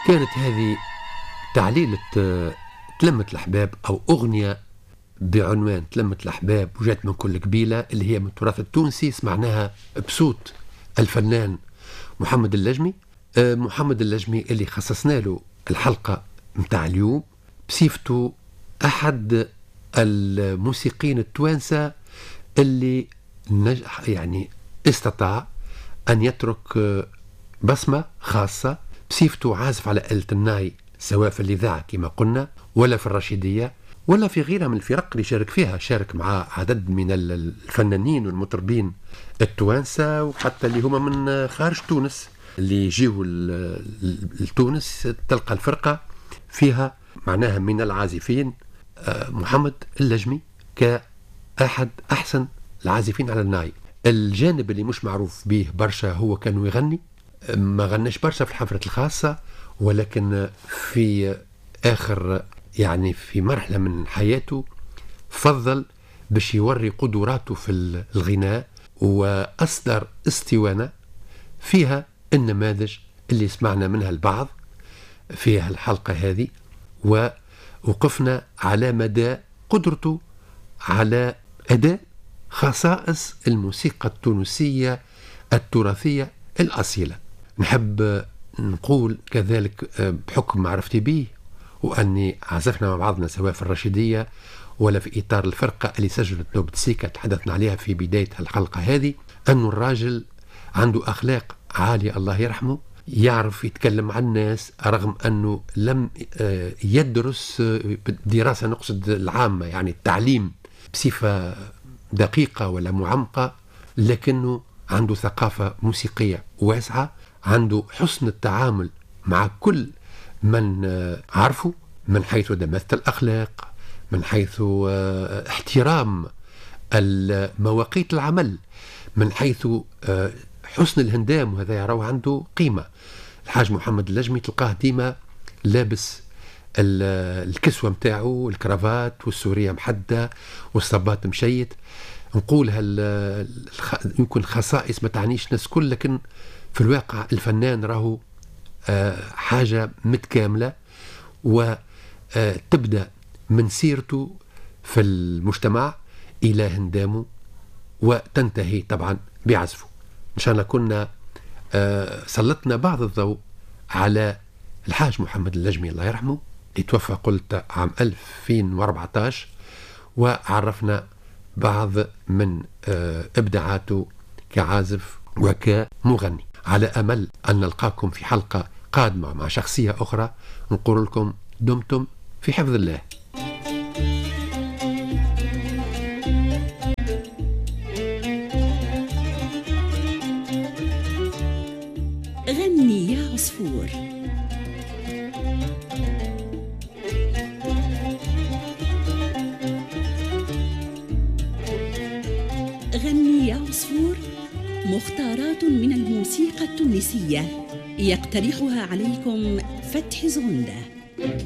كانت هذه تعليلة تلمة الأحباب أو أغنية بعنوان تلمة الأحباب وجات من كل قبيلة، اللي هي من التراث التونسي. سمعناها بصوت الفنان محمد اللجمي. محمد اللجمي اللي خصصنا له الحلقة متاع اليوم بصفته أحد الموسيقيين التوانسة اللي يعني استطاع أن يترك بصمة خاصة بصفته عازف على آلة الناي، سواء في الإذاعة كما قلنا ولا في الرشيدية ولا في غيرها من الفرق اللي شارك فيها. شارك مع عدد من الفنانين والمطربين التوانسة وحتى اللي هما من خارج تونس اللي يجيوا لتونس، تلقى الفرقة فيها معناها من العازفين محمد اللجمي كأحد أحسن العازفين على الناي. الجانب اللي مش معروف به برشا هو كانوا يغني، ما غناش برشا في الحفلات الخاصة، ولكن في آخر يعني في مرحلة من حياته فضل باش يوري قدراته في الغناء، وأصدر اسطوانة فيها النماذج اللي سمعنا منها البعض في الحلقة هذه، ووقفنا على مدى قدرته على أداء خصائص الموسيقى التونسية التراثية الأصيلة. نحب نقول كذلك بحكم معرفتي به وأني عزفنا مع بعضنا سواء في الرشيدية ولا في إطار الفرقة اللي سجلت نوبة سيكا تحدثنا عليها في بداية الحلقة هذه، أنه الراجل عنده أخلاق عالية الله يرحمه، يعرف يتكلم عن الناس رغم أنه لم يدرس دراسة نقصد العامة يعني التعليم بصفة دقيقة ولا معمقة، لكنه عنده ثقافة موسيقية واسعة، عنده حسن التعامل مع كل من عرفه من حيث دماثة الأخلاق، من حيث احترام مواقيت العمل، من حيث حسن الهندام، وهذا يراه عنده قيمة. الحاج محمد اللجمي تلقاه ديما لابس الكسوة متاعه، الكرافات والسورية محدة والصباط مشيت. نقولها يمكن خصائص ما تعنيش ناس كل، لكن في الواقع الفنان راهو حاجة متكاملة، وتبدأ من سيرته في المجتمع إلى هندامه وتنتهي طبعا بعزفه. إن شاء الله كنا سلطنا بعض الضوء على الحاج محمد اللجمي الله يرحمه اللي توفى قلت عام 2014، وعرفنا بعض من إبداعاته كعازف وكمغني. على أمل أن نلقاكم في حلقة قادمة مع شخصية أخرى. نقول لكم دمتم في حفظ الله. غني يا عصفور. غني يا عصفور، مختارات من الموسيقى التونسية يقترحها عليكم فتحي زغندة.